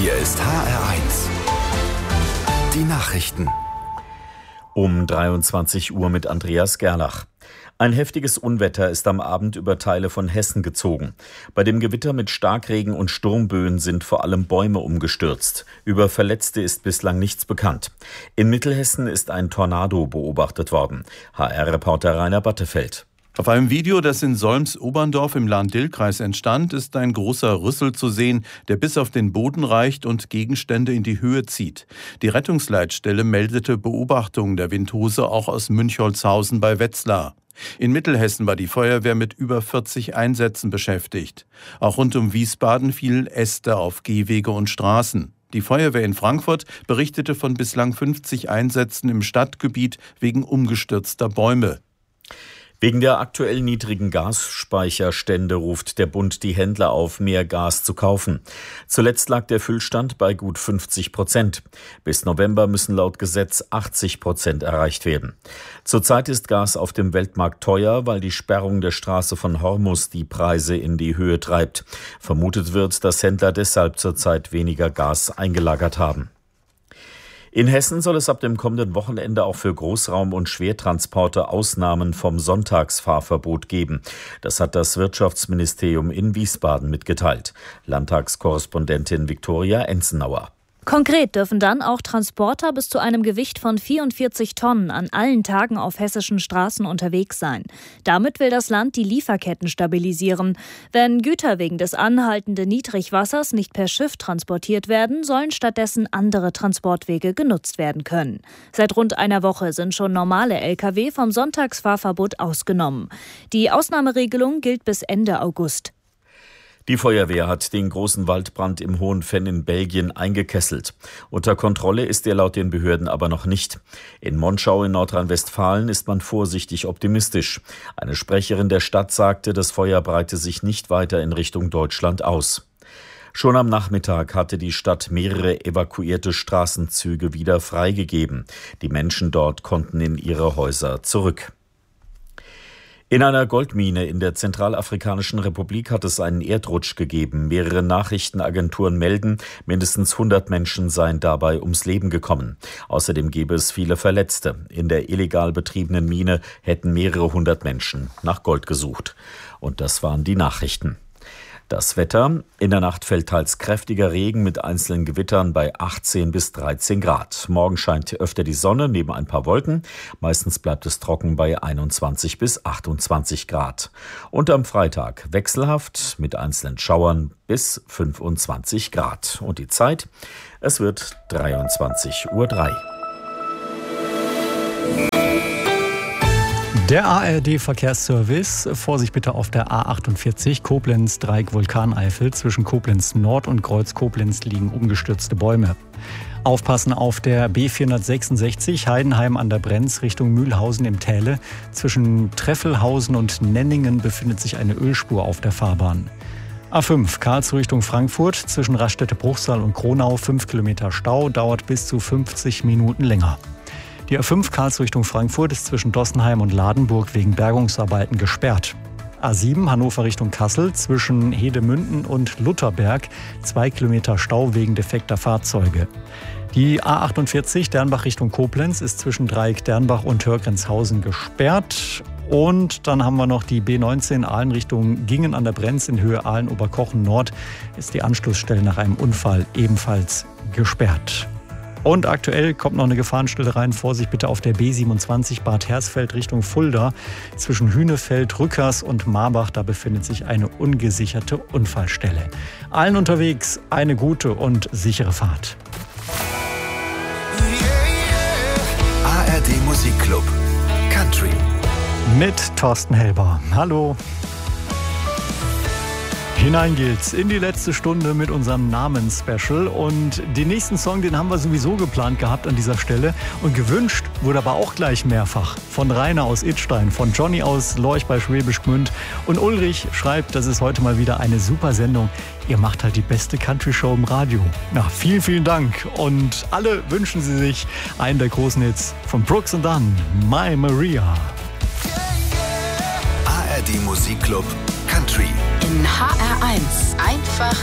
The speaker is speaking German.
Hier ist HR1. Die Nachrichten. Um 23 Uhr mit Andreas Gerlach. Ein heftiges Unwetter ist am Abend über Teile von Hessen gezogen. Bei dem Gewitter mit Starkregen und Sturmböen sind vor allem Bäume umgestürzt. Über Verletzte ist bislang nichts bekannt. In Mittelhessen ist ein Tornado beobachtet worden. HR-Reporter Rainer Battefeld. Auf einem Video, das in Solms-Oberndorf im Lahn-Dill-Kreis entstand, ist ein großer Rüssel zu sehen, der bis auf den Boden reicht und Gegenstände in die Höhe zieht. Die Rettungsleitstelle meldete Beobachtungen der Windhose auch aus Münchholzhausen bei Wetzlar. In Mittelhessen war die Feuerwehr mit über 40 Einsätzen beschäftigt. Auch rund um Wiesbaden fielen Äste auf Gehwege und Straßen. Die Feuerwehr in Frankfurt berichtete von bislang 50 Einsätzen im Stadtgebiet wegen umgestürzter Bäume. Wegen der aktuell niedrigen Gasspeicherstände ruft der Bund die Händler auf, mehr Gas zu kaufen. Zuletzt lag der Füllstand bei gut 50%. Bis November müssen laut Gesetz 80% erreicht werden. Zurzeit ist Gas auf dem Weltmarkt teuer, weil die Sperrung der Straße von Hormuz die Preise in die Höhe treibt. Vermutet wird, dass Händler deshalb zurzeit weniger Gas eingelagert haben. In Hessen soll es ab dem kommenden Wochenende auch für Großraum- und Schwertransporte Ausnahmen vom Sonntagsfahrverbot geben. Das hat das Wirtschaftsministerium in Wiesbaden mitgeteilt. Landtagskorrespondentin Viktoria Enzenauer. Konkret dürfen dann auch Transporter bis zu einem Gewicht von 44 Tonnen an allen Tagen auf hessischen Straßen unterwegs sein. Damit will das Land die Lieferketten stabilisieren. Wenn Güter wegen des anhaltenden Niedrigwassers nicht per Schiff transportiert werden, sollen stattdessen andere Transportwege genutzt werden können. Seit rund einer Woche sind schon normale Lkw vom Sonntagsfahrverbot ausgenommen. Die Ausnahmeregelung gilt bis Ende August. Die Feuerwehr hat den großen Waldbrand im Hohen Venn in Belgien eingekesselt. Unter Kontrolle ist er laut den Behörden aber noch nicht. In Monschau in Nordrhein-Westfalen ist man vorsichtig optimistisch. Eine Sprecherin der Stadt sagte, das Feuer breite sich nicht weiter in Richtung Deutschland aus. Schon am Nachmittag hatte die Stadt mehrere evakuierte Straßenzüge wieder freigegeben. Die Menschen dort konnten in ihre Häuser zurück. In einer Goldmine in der Zentralafrikanischen Republik hat es einen Erdrutsch gegeben. Mehrere Nachrichtenagenturen melden, mindestens 100 Menschen seien dabei ums Leben gekommen. Außerdem gäbe es viele Verletzte. In der illegal betriebenen Mine hätten mehrere hundert Menschen nach Gold gesucht. Und das waren die Nachrichten. Das Wetter: In der Nacht fällt teils kräftiger Regen mit einzelnen Gewittern bei 18 bis 13 Grad. Morgen scheint öfter die Sonne neben ein paar Wolken. Meistens bleibt es trocken bei 21 bis 28 Grad. Und am Freitag wechselhaft mit einzelnen Schauern bis 25 Grad. Und die Zeit: Es wird 23:03 Uhr. Der ARD-Verkehrsservice. Vorsicht bitte auf der A48 Koblenz-Dreieck Vulkaneifel. Zwischen Koblenz Nord und Kreuz Koblenz liegen umgestürzte Bäume. Aufpassen auf der B466 Heidenheim an der Brenz Richtung Mühlhausen im Täle. Zwischen Treffelhausen und Nenningen befindet sich eine Ölspur auf der Fahrbahn. A5 Karlsruhe Richtung Frankfurt. Zwischen Raststätte-Bruchsal und Kronau 5 Kilometer Stau. Dauert bis zu 50 Minuten länger. Die A5 Karlsruhe Richtung Frankfurt ist zwischen Dossenheim und Ladenburg wegen Bergungsarbeiten gesperrt. A7 Hannover Richtung Kassel zwischen Hedemünden und Lutherberg 2 Kilometer Stau wegen defekter Fahrzeuge. Die A48 Dernbach Richtung Koblenz ist zwischen Dreieck Dernbach und Hörgrenzhausen gesperrt. Und dann haben wir noch die B19 Aalen Richtung Gingen an der Brenz in Höhe Aalen-Oberkochen Nord. Ist die Anschlussstelle nach einem Unfall ebenfalls gesperrt. Und aktuell kommt noch eine Gefahrenstelle rein. Vorsicht bitte auf der B27 Bad Hersfeld Richtung Fulda. Zwischen Hünefeld, Rückers und Marbach, da befindet sich eine ungesicherte Unfallstelle. Allen unterwegs eine gute und sichere Fahrt. ARD Musikclub Country Mit Thorsten Helber. Hallo. Hinein geht's in die letzte Stunde mit unserem Namensspecial. Und den nächsten Song, den haben wir sowieso geplant gehabt an dieser Stelle. Und gewünscht wurde aber auch gleich mehrfach. Von Rainer aus Idstein, von Johnny aus Lorch bei Schwäbisch Gmünd. Und Ulrich schreibt, das ist heute mal wieder eine super Sendung. Ihr macht halt die beste Country-Show im Radio. Na, vielen, vielen Dank. Und alle wünschen sie sich einen der großen Hits von Brooks und Dunn, My Maria. ARD Musikclub Country in HR1. Einfach